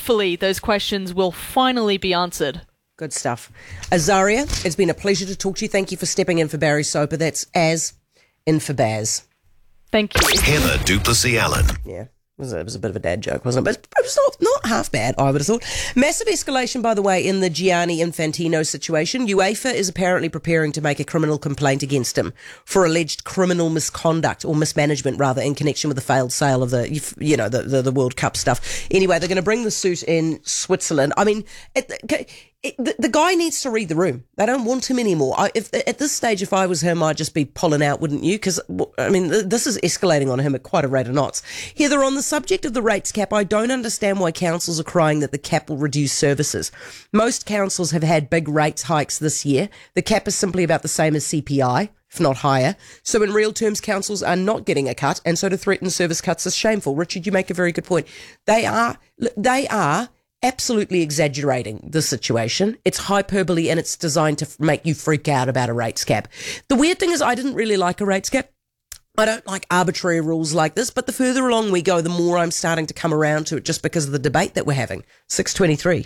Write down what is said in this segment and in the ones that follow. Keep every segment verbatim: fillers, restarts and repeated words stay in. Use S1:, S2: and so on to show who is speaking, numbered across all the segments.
S1: hopefully those questions will finally be answered.
S2: Good stuff. Azaria, it's been a pleasure to talk to you. Thank you for stepping in for Barry Soper. That's as in for Baz.
S1: Thank you.
S3: Heather du Plessis-Allen.
S2: Yeah. It was, a, it was a bit of a dad joke, wasn't it? But it was not, not half bad, I would have thought. Massive escalation, by the way, in the Gianni Infantino situation. UEFA is apparently preparing to make a criminal complaint against him for alleged criminal misconduct, or mismanagement, rather, in connection with the failed sale of the, you know, the, the, the World Cup stuff. Anyway, they're going to bring the suit in Switzerland. I mean, it, it, the, the guy needs to read the room. They don't want him anymore. I, if at this stage, if I was him, I'd just be pulling out, wouldn't you? Because, I mean, this is escalating on him at quite a rate of knots. Heather, on the subject of the rates cap, I don't understand why councils are crying that the cap will reduce services. Most councils have had big rates hikes this year. The cap is simply about the same as C P I, if not higher. So in real terms, councils are not getting a cut, and so to threaten service cuts is shameful. Richard, you make a very good point. They are, they are absolutely exaggerating the situation. It's hyperbole, and it's designed to f- make you freak out about a rates cap. The weird thing is, I didn't really like a rates cap. I don't like arbitrary rules like this, but the further along we go, the more I'm starting to come around to it, just because of the debate that we're having. six twenty-three.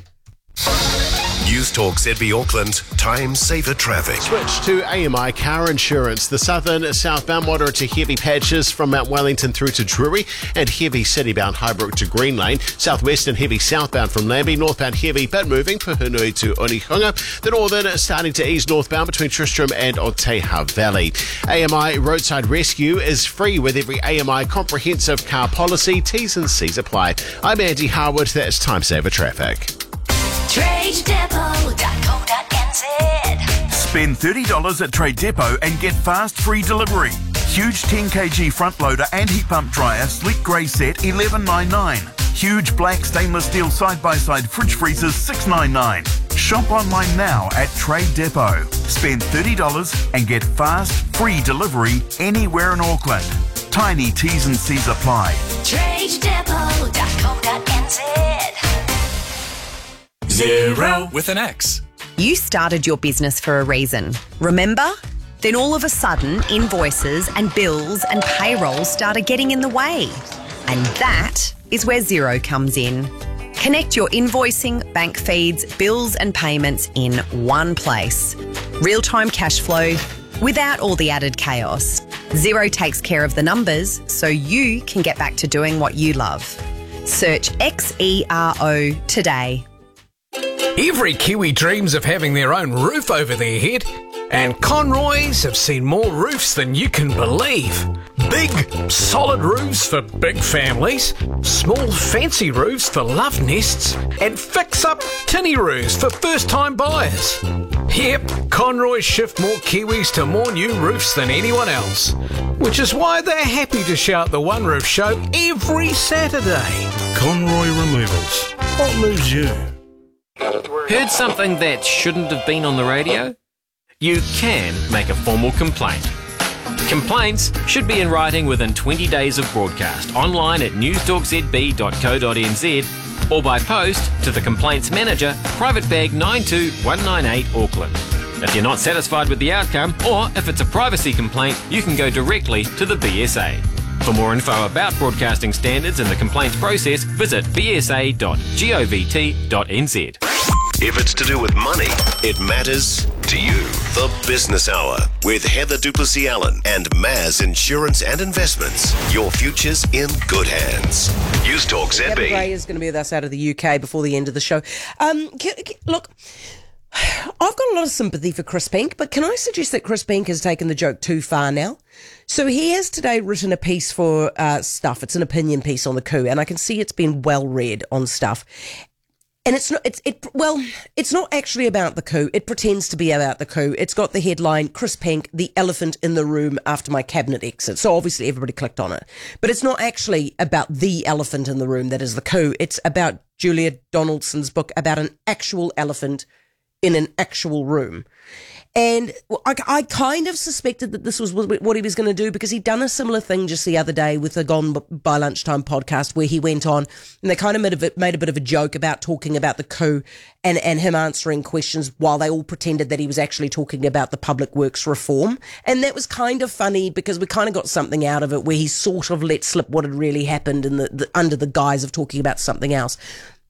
S3: News Talk Z B Auckland, time saver traffic.
S4: Switch to A M I Car Insurance. The southern southbound moderate to heavy patches from Mount Wellington through to Drury, and heavy citybound Highbrook to Green Lane. Southwestern heavy southbound from Lambie, northbound heavy but moving Puhunui to Onehunga. The northern starting to ease northbound between Tristram and Oteha Valley. A M I Roadside Rescue is free with every A M I comprehensive car policy. T's and C's apply. I'm Andy Harwood. That's time saver traffic.
S5: trade depot dot co dot n z.
S6: Spend thirty dollars at Trade Depot and get fast free delivery. Huge ten kilogram front loader and heat pump dryer, sleek grey set, eleven ninety-nine. Huge black stainless steel side-by-side fridge freezers, six ninety-nine. Shop online now at Trade Depot. Spend thirty dollars and get fast free delivery anywhere in Auckland. Tiny T's and C's apply.
S5: trade depot dot co dot n z.
S7: Zero with an X.
S8: You started your business for a reason, remember? Then all of a sudden, invoices and bills and payroll started getting in the way. And that is where Xero comes in. Connect your invoicing, bank feeds, bills and payments in one place. Real-time cash flow without all the added chaos. Xero takes care of the numbers so you can get back to doing what you love. Search X E R O today.
S7: Every Kiwi dreams of having their own roof over their head, and Conroys have seen more roofs than you can believe. Big, solid roofs for big families, small, fancy roofs for love nests, and fix-up tinny roofs for first-time buyers. Yep, Conroys shift more Kiwis to more new roofs than anyone else, which is why they're happy to shout the One Roof Show every Saturday.
S9: Conroy Removals. What moves you?
S10: Heard something that shouldn't have been on the radio? You can make a formal complaint. Complaints should be in writing within twenty days of broadcast, online at news talk z b dot co dot n z, or by post to the Complaints Manager, Private Bag nine two one nine eight, Auckland. If you're not satisfied with the outcome, or if it's a privacy complaint, you can go directly to the B S A. For more info about broadcasting standards and the complaints process, visit b s a dot govt dot n z.
S3: If it's to do with money, it matters to you. The Business Hour with Heather du Plessis-Allen and Maz Insurance and Investments. Your future's in good hands. News Talk Z B.
S2: Adam Gray is going to be with us out of the U K before the end of the show. Um, can, can, look, I've got a lot of sympathy for Chris Pink, but can I suggest that Chris Pink has taken the joke too far now? So he has today written a piece for uh, Stuff. It's an opinion piece on the coup, and I can see it's been well read on Stuff. And it's not, it's, it, well, it's not actually about the coup. It pretends to be about the coup. It's got the headline, Chris Pink, the elephant in the room after my cabinet exit. So obviously everybody clicked on it. But it's not actually about the elephant in the room that is the coup. It's about Julia Donaldson's book about an actual elephant in an actual room. And I, I kind of suspected that this was what he was going to do, because he'd done a similar thing just the other day with the Gone by Lunchtime podcast, where he went on and they kind of made a, made a bit of a joke about talking about the coup and, and him answering questions while they all pretended that he was actually talking about the public works reform. And that was kind of funny because we kind of got something out of it where he sort of let slip what had really happened in the, the under the guise of talking about something else.